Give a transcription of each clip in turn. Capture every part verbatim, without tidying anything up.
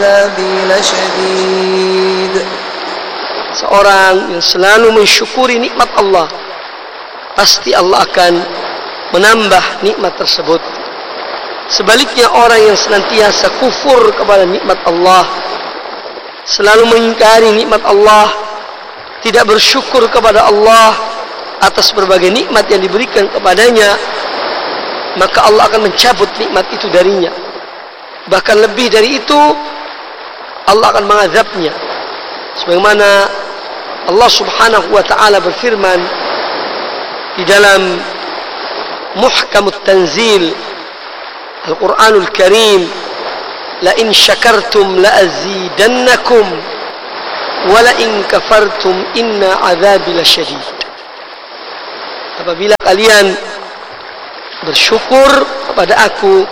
Seorang yang selalu mensyukuri nikmat Allah, pasti Allah akan menambah nikmat tersebut. Sebaliknya orang yang senantiasa kufur kepada nikmat Allah, selalu mengingkari nikmat Allah, tidak bersyukur kepada Allah atas berbagai nikmat yang diberikan kepadanya, maka Allah akan mencabut nikmat itu darinya. Bahkan lebih dari itu, Allah akan mengazabnya. Sebagaimana Allah Subhanahu wa ta'ala berfirman di dalam Muhkamut Tanzil Al-Quranul Karim, la in syakartum la azidannakum wa la in kafartum inna azabi lasyadid. Apabila kalian bersyukur kepada aku,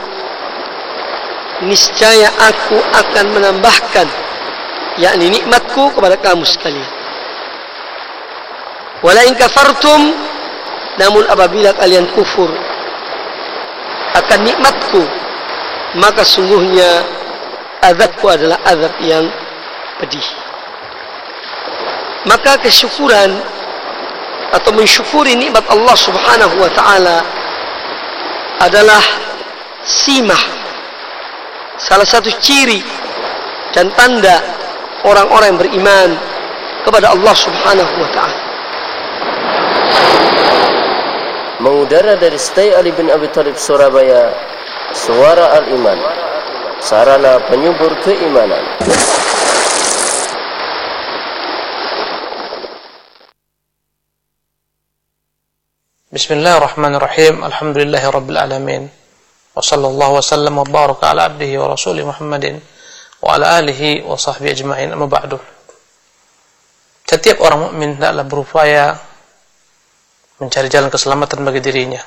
niscaya aku akan menambahkan, yakni nikmatku kepada kamu sekalian. Wa la in kafartum, namun apabila kalian kufur akan nikmatku, maka sungguhnya azabku adalah azab yang pedih. Maka kesyukuran atau mensyukuri nikmat Allah Subhanahu wa ta'ala adalah simah, salah satu ciri dan tanda orang-orang yang beriman kepada Allah Subhanahu wa ta'ala. Mengudara dari Stay Ali bin Abi Thalib Surabaya, Suara Al-Iman, sarana penyubur keimanan. Bismillahirrahmanirrahim. Alhamdulillahi rabbil alamin. Wa sallallahu wa sallam wa baraka ala abdihi wa rasulih Muhammadin wa ala alihi wa sahbihi ajma'in. Amma ba'du. Setiap orang mukmin hendaklah berupaya mencari jalan keselamatan bagi dirinya.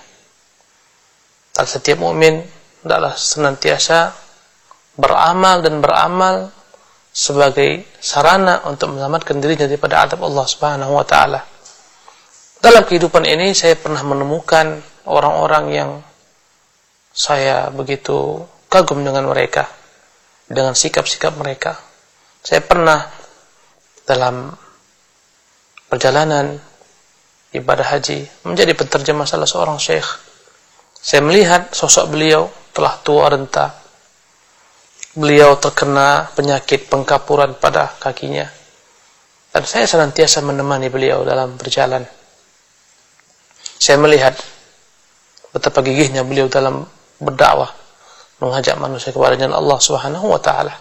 Dan setiap mukmin hendaklah senantiasa beramal dan beramal sebagai sarana untuk menyelamatkan dirinya daripada azab Allah Subhanahu wa taala. Dalam kehidupan ini saya pernah menemukan orang-orang yang saya begitu kagum dengan mereka, dengan sikap-sikap mereka. Saya pernah dalam perjalanan ibadah haji menjadi penterjemah salah seorang syekh. Saya melihat sosok beliau telah tua renta. Beliau terkena penyakit pengkapuran pada kakinya. Dan saya senantiasa menemani beliau dalam berjalan. Saya melihat betapa gigihnya beliau dalam berdakwah, mengajak manusia kepada jalan Allah Subhanahu wa taala.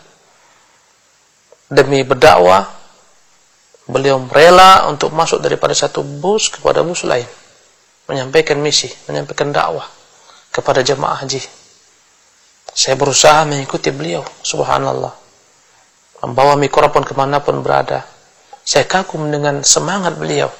Demi berdakwah, beliau rela untuk masuk daripada satu bus kepada bus lain, menyampaikan misi, menyampaikan dakwah kepada jemaah haji. Saya berusaha mengikuti beliau, subhanallah, membawa mikrofon kemanapun berada. Saya kagum dengan semangat beliau.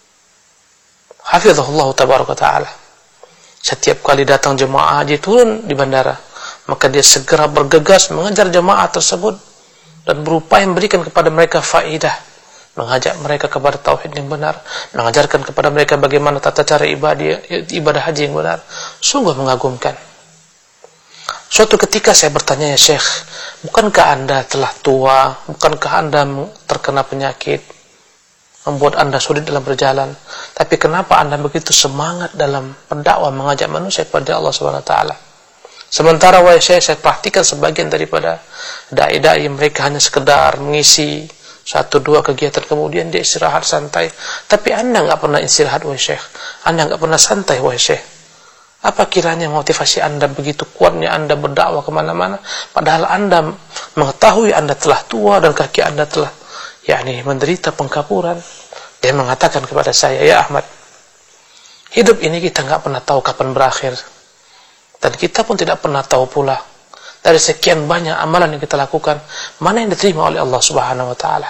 Hafizahullah tabaraka ta'ala. Setiap kali datang jemaah haji turun di bandara, maka dia segera bergegas mengejar jemaah tersebut dan berupaya memberikan kepada mereka faedah, mengajak mereka kepada tauhid yang benar, mengajarkan kepada mereka bagaimana tata cara ibadah, ibadah haji yang benar. Sungguh mengagumkan. Suatu ketika saya bertanya, ya Syekh, bukankah anda telah tua, bukankah anda terkena penyakit, membuat anda sulit dalam berjalan, tapi kenapa anda begitu semangat dalam berdakwah, mengajak manusia kepada Allah Subhanahu wa taala? Sementara wahai Syekh, saya perhatikan sebagian daripada dai-dai mereka hanya sekedar mengisi satu dua kegiatan, kemudian dia istirahat santai. Tapi anda enggak pernah istirahat wahai Syekh, anda enggak pernah santai wahai Syekh. Apa kiranya motivasi anda begitu kuatnya anda berdakwah kemana-mana, padahal anda mengetahui anda telah tua dan kaki anda telah yakni menderita pengkapuran? Dia mengatakan kepada saya, ya Ahmad, hidup ini kita enggak pernah tahu kapan berakhir, dan kita pun tidak pernah tahu pula dari sekian banyak amalan yang kita lakukan, mana yang diterima oleh Allah Subhanahu wa taala.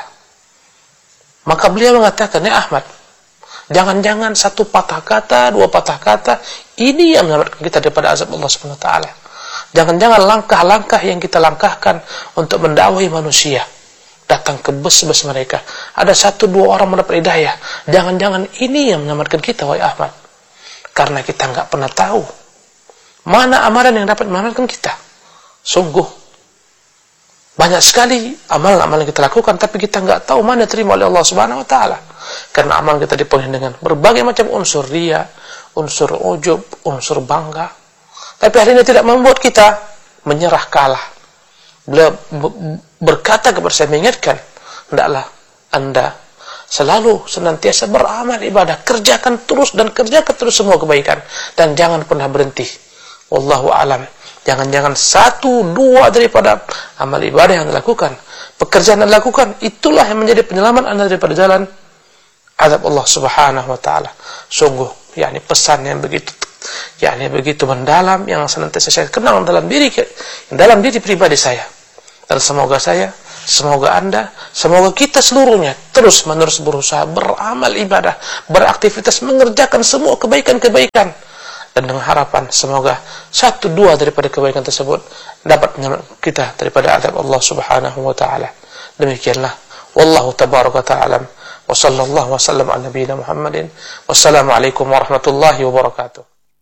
Maka beliau mengatakan, ya Ahmad, jangan-jangan satu patah kata, dua patah kata, ini yang menyelamatkan kita daripada azab Allah Subhanahu wa taala. Jangan-jangan langkah-langkah yang kita langkahkan untuk mendakwahi manusia, datang ke bus-bus mereka, ada satu dua orang mendapat hidayah, jangan-jangan ini yang menyelamatkan kita wahai Ahmad. Karena kita enggak pernah tahu mana amalan yang dapat menyelamatkan kita. Sungguh Banyak sekali amal-amal yang kita lakukan, tapi kita nggak tahu mana terima oleh Allah Subhanahu Wa Taala. Karena amal kita dipenuhi dengan berbagai macam unsur riya, unsur ujub, unsur bangga. Tapi hal ini tidak membuat kita menyerah kalah. Beliau berkata kepada saya, mengingatkan, hendaklah Anda selalu senantiasa beramal ibadah, kerjakan terus dan kerjakan terus semua kebaikan, dan jangan pernah berhenti. Wallahu a'lam. Jangan-jangan satu, dua daripada amal ibadah yang dilakukan, pekerjaan yang dilakukan, itulah yang menjadi penyelamat Anda daripada jalan azab Allah Subhanahu Wa Taala. Sungguh, yakni pesan yang begitu, yakni begitu mendalam, yang senantiasa saya kenal dalam diri, dalam diri pribadi saya. Dan semoga saya, semoga Anda, semoga kita seluruhnya terus menerus berusaha beramal ibadah, beraktivitas, mengerjakan semua kebaikan-kebaikan. Dan dengan harapan semoga satu dua daripada kebaikan tersebut dapat menyelamatkan kita daripada azab Allah Subhanahu Wa Taala. Demikianlah, wallahu tabaraka ta'ala, wa sallallahu wa sallam ala nabiyina Muhammadin. Wassalamualaikum warahmatullahi wabarakatuh.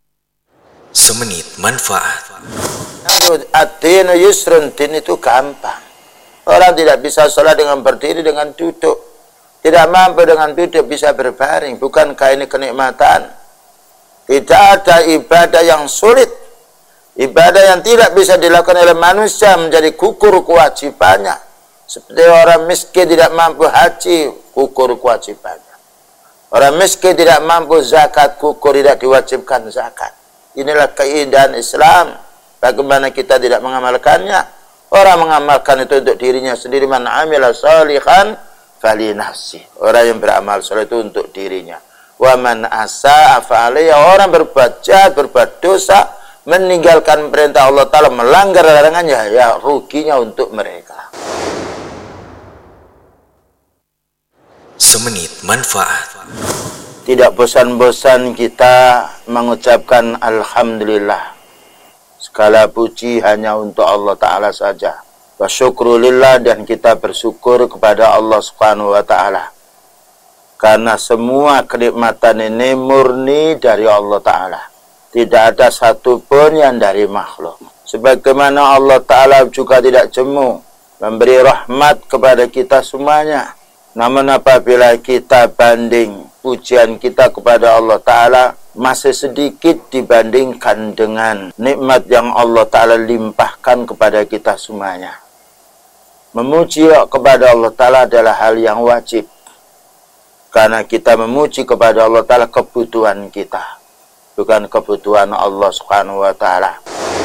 Semenit manfaat. Ad-dinu yusrun, din itu gampang. Orang tidak bisa sholat dengan berdiri, dengan duduk. Tidak mampu dengan duduk, bisa berbaring. Bukankah ini kenikmatan? Tidak ada ibadah yang sulit. Ibadah yang tidak bisa dilakukan oleh manusia menjadi gugur kewajibannya. Seperti orang miskin tidak mampu haji, gugur kewajibannya. Orang miskin tidak mampu zakat, gugur, tidak diwajibkan zakat. Inilah keindahan Islam. Bagaimana kita tidak mengamalkannya? Orang mengamalkan itu untuk dirinya sendiri. Man amila shalihan fali nafsi. Orang yang beramal saleh itu untuk dirinya. Wa man asa'a fa'alayya. Orang berbuat jahat, berbuat dosa, meninggalkan perintah Allah Ta'ala, melanggar larangannya, ya ruginya untuk mereka. Semenit manfaat. Tidak bosan-bosan kita mengucapkan Alhamdulillah. Segala puji hanya untuk Allah Ta'ala saja. Wa syukrulillah, dan kita bersyukur kepada Allah Subhanahu Wa Ta'ala. Karena semua kenikmatan ini murni dari Allah Ta'ala. Tidak ada satupun yang dari makhluk. Sebagaimana Allah Ta'ala juga tidak jemu memberi rahmat kepada kita semuanya. Namun apabila kita banding pujian kita kepada Allah Ta'ala, masih sedikit dibandingkan dengan nikmat yang Allah Ta'ala limpahkan kepada kita semuanya. Memuji kepada Allah Ta'ala adalah hal yang wajib. Karena kita memuji kepada Allah Ta'ala kebutuhan kita, bukan kebutuhan Allah Subhanahu Wa Ta'ala.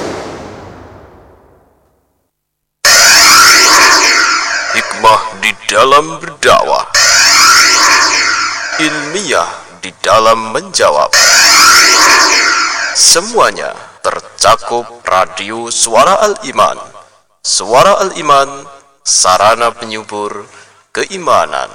Hikmah di dalam berdakwah, ilmiah di dalam menjawab. Semuanya tercakup radio Suara Al-Iman. Suara Al-Iman, sarana penyubur keimanan.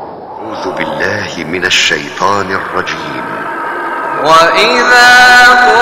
أعوذ بالله من الشيطان الرجيم وإذا